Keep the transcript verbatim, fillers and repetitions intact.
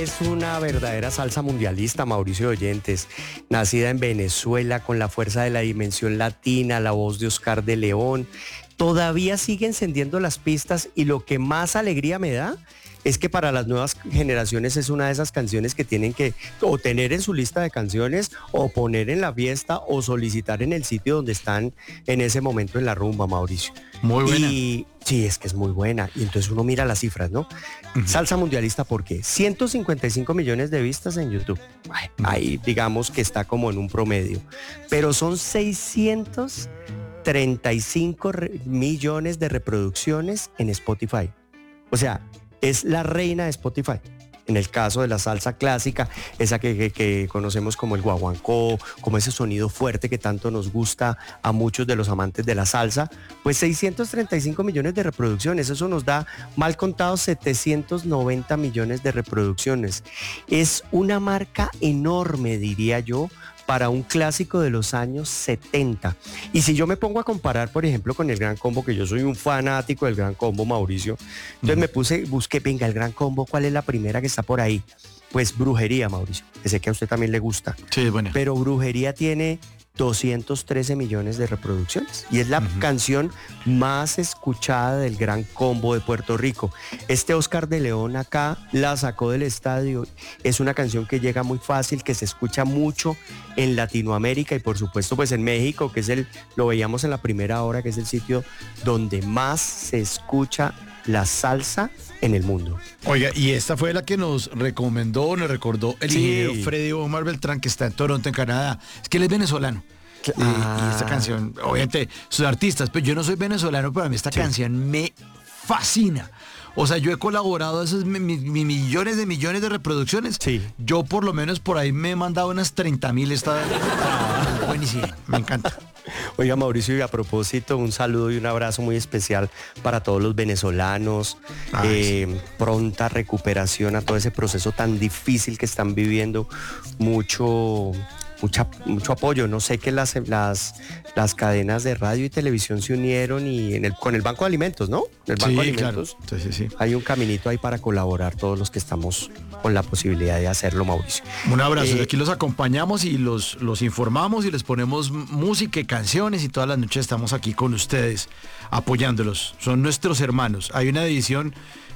es una verdadera salsa mundialista, Mauricio Oyentes, nacida en Venezuela con la fuerza de la dimensión latina, la voz de Oscar de León. Todavía sigue encendiendo las pistas y lo que más alegría me da es que para las nuevas generaciones es una de esas canciones que tienen que o tener en su lista de canciones o poner en la fiesta o solicitar en el sitio donde están en ese momento en la rumba, Mauricio. Muy buena. Y sí, es que es muy buena. Y entonces uno mira las cifras, ¿no? Uh-huh. Salsa mundialista, ¿por qué? ciento cincuenta y cinco millones de vistas en YouTube. Ay, uh-huh. Ahí digamos que está como en un promedio. Pero son seiscientos treinta y cinco re- millones de reproducciones en Spotify. O sea, es la reina de Spotify. En el caso de la salsa clásica, esa que, que, que conocemos como el guaguancó, como ese sonido fuerte que tanto nos gusta a muchos de los amantes de la salsa, pues seiscientos treinta y cinco millones de reproducciones, eso nos da mal contado setecientos noventa millones de reproducciones. Es una marca enorme, diría yo, para un clásico de los años setenta. Y si yo me pongo a comparar, por ejemplo, con el Gran Combo, que yo soy un fanático del Gran Combo, Mauricio, entonces uh-huh. me puse, busqué, venga, el Gran Combo, ¿cuál es la primera que está por ahí? Pues Brujería, Mauricio, que sé que a usted también le gusta. Sí, es buena. Pero Brujería tiene doscientos trece millones de reproducciones y es la uh-huh. canción más escuchada del Gran Combo de Puerto Rico. Este Oscar de León acá la sacó del estadio. Es una canción que llega muy fácil, que se escucha mucho en Latinoamérica y por supuesto pues en México, que es el, lo veíamos en la primera hora, que es el sitio donde más se escucha la salsa en el mundo. Oiga, y esta fue la que nos recomendó, nos recordó el sí. ingeniero Freddy Omar Beltrán, que está en Toronto, en Canadá. Es que él es venezolano. Ah. Y, y esta canción, obviamente, sus artistas, pero yo no soy venezolano, pero a mí esta sí. canción me fascina. O sea, yo he colaborado a esos mi, mi, mi millones de millones de reproducciones. Sí. Yo por lo menos por ahí me he mandado unas treinta mil esta vez. Buenísimo, me encanta. Oiga, Mauricio, y a propósito, un saludo y un abrazo muy especial para todos los venezolanos. Ay, eh, sí. Pronta recuperación a todo ese proceso tan difícil que están viviendo. Mucho... Mucha, mucho apoyo, no sé que las, las, las cadenas de radio y televisión se unieron y en el, con el Banco de Alimentos, ¿no? En el Banco sí, de Alimentos claro. sí, sí, sí. Hay un caminito ahí para colaborar todos los que estamos con la posibilidad de hacerlo, Mauricio. Un abrazo, eh, aquí los acompañamos y los, los informamos y les ponemos música y canciones y todas las noches estamos aquí con ustedes apoyándolos, son nuestros hermanos. Hay una edición